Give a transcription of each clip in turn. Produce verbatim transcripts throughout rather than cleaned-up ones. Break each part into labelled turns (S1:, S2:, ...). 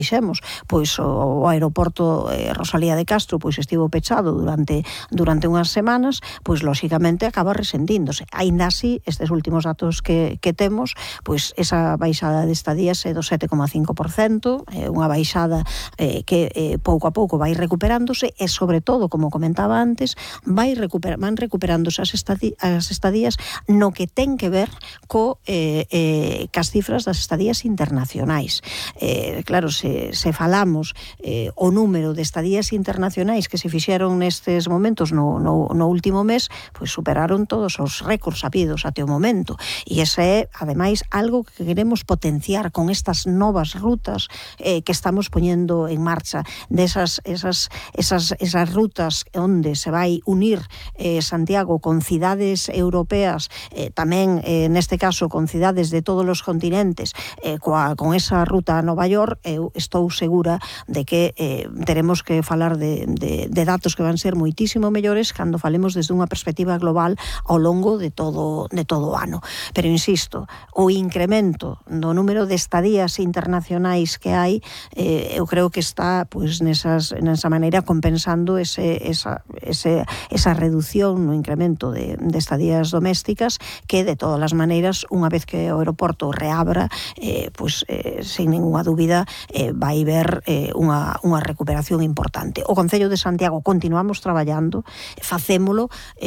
S1: fixemos, pois o, o aeroporto eh, Rosalía de Castro pois estivo pechado durante durante unhas semanas, pois lóxicamente acaba resendíndose. Aínda así, estes últimos datos que, que temos, pois esa baixada de estadías é do sete coma cinco por cento, é unha baixada eh, que eh, pouco a pouco vai recuperándose e sobre todo, como comentaba antes, vai recuper, van recuperándose as, estadí, as estadías no que ten que ver co eh, eh, cas cifras das estadías internacionais. Eh, claro, se se falamos eh, o número de estadías internacionais que se fixeron nestes momentos no, no, no último mes, pois superaron todos os récords habidos até o momento, e ese é, ademais, algo que queremos potenciar con estas novas rutas eh, que estamos poñendo en marcha, desas esas, esas, esas rutas onde se vai unir eh, Santiago con cidades europeas, eh, tamén eh, neste caso con cidades de todos os continentes, eh, coa, con esa ruta a Nova York. Eu estou segura de que eh, teremos que falar de, de, de datos que van ser moitísimo mellores cando falemos desde unha perspectiva global ao longo de todo, de todo o ano. Pero insisto, o incremento do número de estadías internacionais que hai, eh, eu creo que está pois nesas, nesa maneira compensando ese, esa, ese, esa reducción no incremento de, de estadías domésticas que, de todas as maneiras, unha vez que o aeroporto reabra, eh, pois, eh, sin ninguna dúbida, eh, vai ver eh, unha, unha recuperación importante. O Concello de Santiago continuamos traballando, facémolo,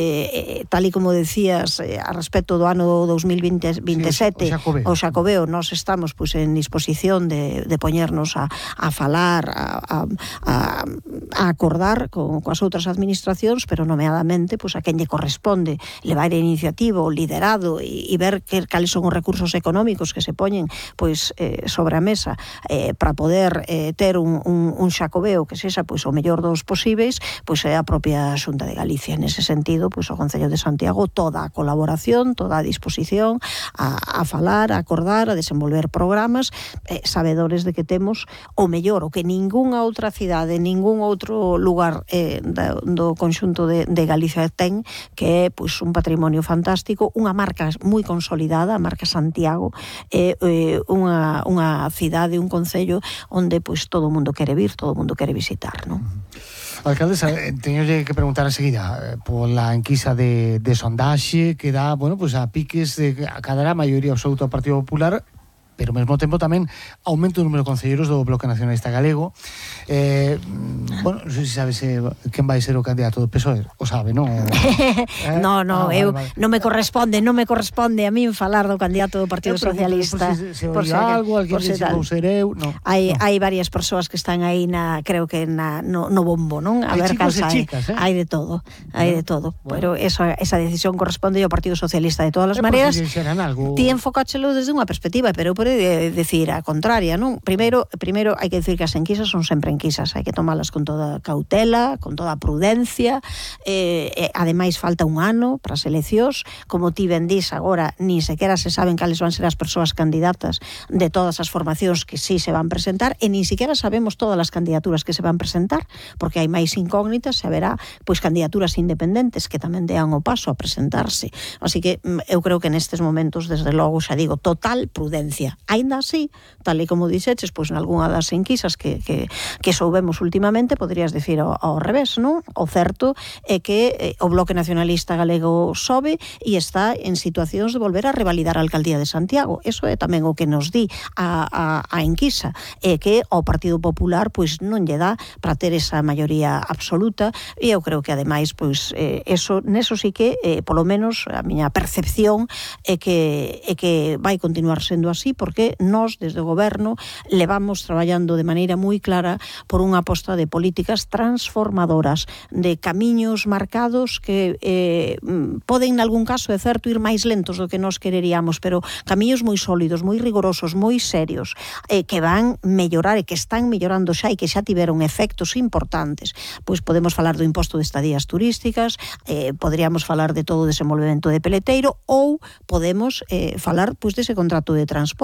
S1: eh, tal e como decías, eh, a respecto do ano dos mil veintesete, sí, o Xacobeo, o Xacobeo, nós estamos pois, en disposición de, de poñernos a, a falar, a, a, a acordar con, coas outras administracións, pero nomeadamente pois, a quen lle corresponde levar a iniciativa, o liderado e, e ver que, cales son os recursos económicos que se poñen pois, eh, sobre a mesa eh, para poder eh, ter un, un, un Xacobeo que sexa pois, o mellor dos posíveis, pois é a propia Xunta de Galicia. Nese sentido, pois, o Concello de Santiago, toda a colaboración, toda a disposición a, a falar, a acordar, a desenvolver programas, eh, sabedores de que temos o mellor, o que ningunha outra cidade, ningún outro lugar eh, da, do conxunto de, de Galicia ten, que é pois, un patrimonio fantástico, unha marca moi consolidada, a marca Santiago, é eh, unha, unha cidade, un concello onde pois todo o mundo quere vir, todo o mundo quere visitar, non?
S2: Alcaldesa, teño que preguntar a seguida pola enquisa de, de sondaxe que dá, bueno, pues a piques de a cadra a maioría absoluta do Partido Popular, pero ao mesmo tempo tamén aumento o número de concelleiros do Bloque Nacionalista Galego. Eh, bueno, non sei se sabes eh, quen vai ser o candidato do P S O E, o sabe, non?
S1: Eh? No, no, ah, eu vale, vale. non me corresponde, non me corresponde a min falar do candidato do Partido eh, Socialista.
S2: Por se, se por se algo, alguén se vou ser eu, no.
S1: Hai
S2: no.
S1: hai varias persoas que están aí na, creo que na no, no bombo, non? A
S2: hai
S1: ver cal sai.
S2: Chicas, eh?
S1: Hai de todo, hai no. de todo, bueno. Pero esa esa decisión corresponde ao Partido Socialista de todas as
S2: eh,
S1: maneiras.
S2: Algo...
S1: Ti enfocáchelo desde unha perspectiva, pero eu pode decir a contraria, non? Primeiro, primeiro hai que decir que as enquisas son sempre enquisas, hai que tomalas con toda cautela, con toda prudencia, eh, eh, ademais falta un ano para as eleccións, como ti ben dís agora, ni sequera se saben cales van ser as persoas candidatas de todas as formacións que sí se van presentar, e ni sequera sabemos todas as candidaturas que se van presentar, porque hai máis incógnitas, se haberá pois candidaturas independentes que tamén dean o paso a presentarse. Así que eu creo que nestes momentos, desde logo, xa digo, total prudencia. Aínda así, tal e como dixeches, pois nalgúna das enquisas que, que, que soubemos últimamente, poderías dicir ao, ao revés, non? O certo é que eh, o Bloque Nacionalista Galego sobe e está en situacións de volver a revalidar a alcaldía de Santiago. Eso é tamén o que nos di a, a, a enquisa, é que ao Partido Popular pois non lle dá para ter esa maioría absoluta, e eu creo que ademais pois eh, eso, neso sí que eh, polo menos a miña percepción é que, é que vai continuar sendo así, porque nós desde o goberno levamos traballando de maneira moi clara por unha aposta de políticas transformadoras, de camiños marcados que eh, poden, en algún caso, é certo, ir máis lentos do que nós quereríamos, pero camiños moi sólidos, moi rigorosos, moi serios, eh, que van mellorar e que están mellorando xa e que xa tiveron efectos importantes. Pois podemos falar do imposto de estadías turísticas, eh, poderíamos falar de todo o desenvolvemento de peleteiro, ou podemos eh, falar pois dese contrato de transporte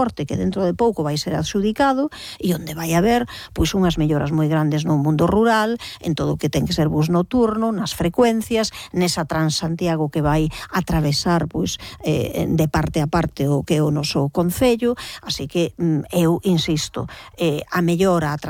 S1: Norte, que dentro de pouco vai ser adxudicado, e onde vai haber pois unhas melloras moi grandes no mundo rural, en todo o que ten que ser bus noturno, nas frecuencias, nesa Transantiago que vai atravesar pois eh, de parte a parte o que é o noso concello, así que eu insisto, eh, a mellora, a